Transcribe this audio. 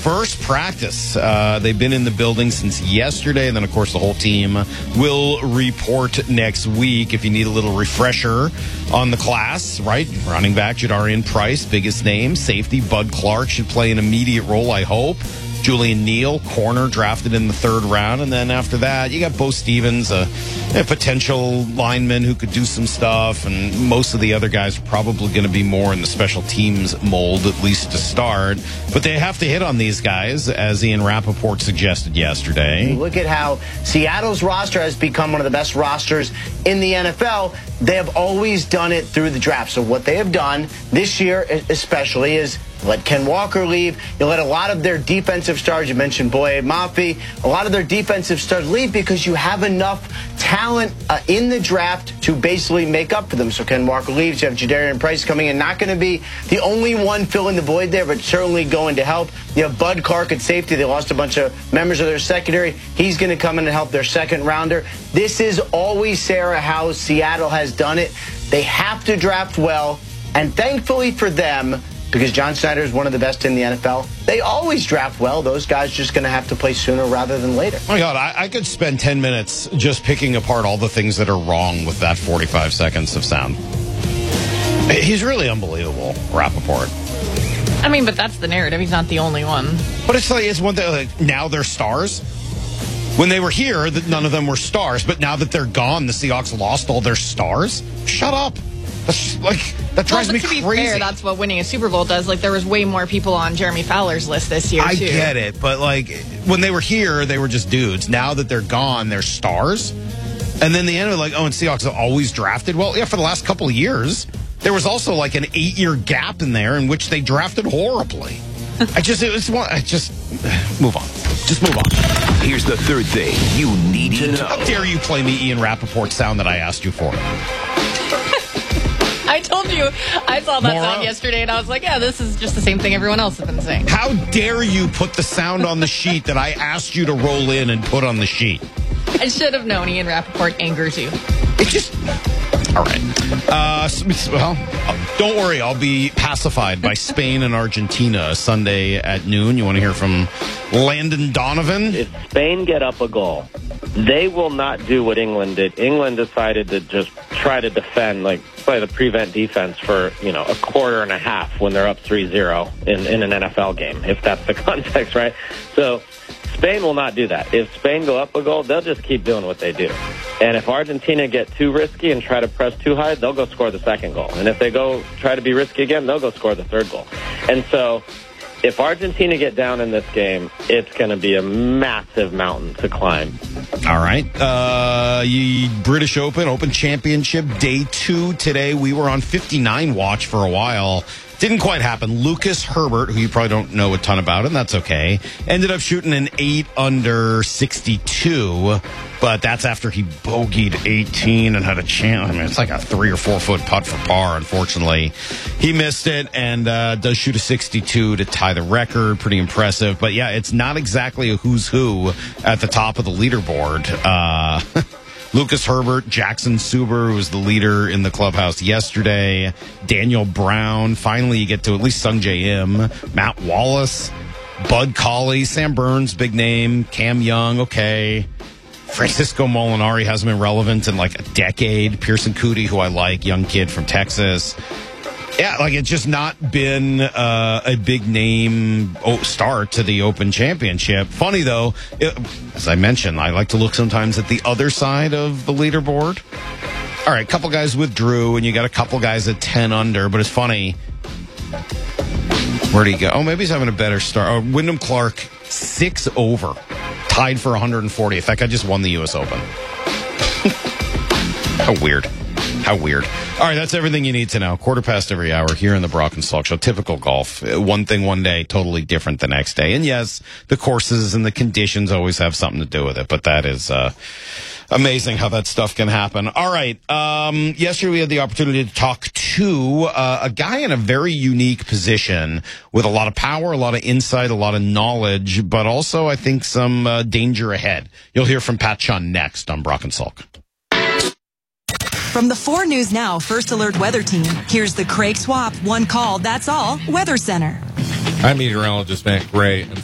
first practice. They've been in the building since yesterday, and then, of course, the whole team will report next week. If you need a little refresher on the class, right? Running back, Jadarian Price, biggest name. Safety, Bud Clark should play an immediate role, I hope. Julian Neal, corner, drafted in the third round. And then after that, you got Bo Stevens, a potential lineman who could do some stuff. And most of the other guys are probably going to be more in the special teams mold, at least to start. But they have to hit on these guys, as Ian Rappaport suggested yesterday. Look at how Seattle's roster has become one of the best rosters in the NFL. They have always done it through the draft. So what they have done this year especially is let Ken Walker leave. You let a lot of their defensive stars, you mentioned Boye Mafe, a lot of their defensive stars leave because you have enough talent in the draft to basically make up for them. So Ken Walker leaves. You have Jadarian Price coming in. Not going to be the only one filling the void there, but certainly going to help. You have Bud Clark at safety. They lost a bunch of members of their secondary. He's going to come in and help their second rounder. This is always, Sarah, how Seattle has done it. They have to draft well, and thankfully for them, because John Schneider is one of the best in the NFL, they always draft well. Those guys just going to have to play sooner rather than later. Oh my God, I could spend 10 minutes just picking apart all the things that are wrong with that 45 seconds of sound. He's really unbelievable, Rappaport. I mean, but that's the narrative. He's not the only one. But it's one thing, like, now they're stars. When they were here, none of them were stars. But now that they're gone, the Seahawks lost all their stars? Shut up. That drives me crazy. To be fair, that's what winning a Super Bowl does. Like, there was way more people on Jeremy Fowler's list this year, too. I get it, but, like, when they were here, they were just dudes. Now that they're gone, they're stars. And then the end of it, like, and Seahawks have always drafted. Well, yeah, for the last couple of years, there was also, like, an 8-year gap in there in which they drafted horribly. Just move on. Just move on. Here's the third thing you need to know. How dare you play me Ian Rappaport sound that I asked you for? I told you, I saw that sound yesterday, and I was like, yeah, this is just the same thing everyone else has been saying. How dare you put the sound on the sheet that I asked you to roll in and put on the sheet? I should have known Ian Rappaport angers you. It just... All right. Don't worry. I'll be pacified by Spain and Argentina Sunday at noon. You want to hear from Landon Donovan? If Spain get up a goal, they will not do what England did. England decided to just try to defend, like play the prevent defense for, a quarter and a half when they're up 3-0 in an NFL game, if that's the context, right? So Spain will not do that. If Spain go up a goal, they'll just keep doing what they do. And if Argentina get too risky and try to press too high, they'll go score the second goal. And if they go try to be risky again, they'll go score the third goal. And so if Argentina get down in this game, it's going to be a massive mountain to climb. All right. British Open Championship, day 2 today. We were on 59 watch for a while. Didn't quite happen. Lucas Herbert, who you probably don't know a ton about, and that's okay, ended up shooting an 8 under 62, but that's after he bogeyed 18 and had a chance. I mean, it's like a 3 or 4 foot putt for par, unfortunately. He missed it and does shoot a 62 to tie the record. Pretty impressive. But, yeah, it's not exactly a who's who at the top of the leaderboard. Lucas Herbert, Jackson Suber, who was the leader in the clubhouse yesterday, Daniel Brown, finally you get to at least Sungjae Im, Matt Wallace, Bud Colley, Sam Burns, big name, Cam Young, okay. Francisco Molinari hasn't been relevant in like a decade. Pearson Coody, who I like, young kid from Texas. Yeah, like it's just not been a big name start to the Open Championship. Funny, though, as I mentioned, I like to look sometimes at the other side of the leaderboard. All right, a couple guys withdrew, and you got a couple guys at 10 under, but it's funny. Where'd he go? Oh, maybe he's having a better start. Oh, Wyndham Clark, 6 over, tied for 140th. That guy just won the U.S. Open. How weird. How weird. All right, that's everything you need to know. 1/4 every hour here in the Brock and Salk Show. Typical golf. One thing one day, totally different the next day. And yes, the courses and the conditions always have something to do with it, but that is amazing how that stuff can happen. All right, yesterday we had the opportunity to talk to a guy in a very unique position with a lot of power, a lot of insight, a lot of knowledge, but also I think some danger ahead. You'll hear from Pat Chun next on Brock and Salk. From the 4 News Now First Alert Weather Team, here's the Craig Swap One Call, That's All Weather Center. I'm meteorologist Matt Gray.